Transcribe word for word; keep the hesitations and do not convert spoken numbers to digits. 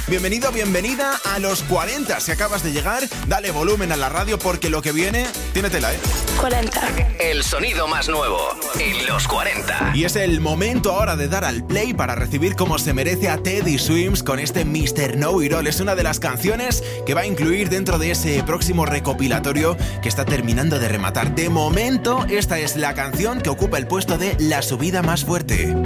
Bienvenido, bienvenida a los cuarenta. Si acabas de llegar, dale volumen a la radio porque lo que viene tiene tela, ¿eh? cuarenta. El sonido más nuevo en los cuarenta. Y es el momento ahora de dar al play para recibir como se merece a Teddy Swims con este mister Know It All. Es una de las canciones que va a incluir dentro de ese próximo recopilatorio que está terminando de rematar. De momento, esta es la canción que ocupa el puesto de la subida más fuerte.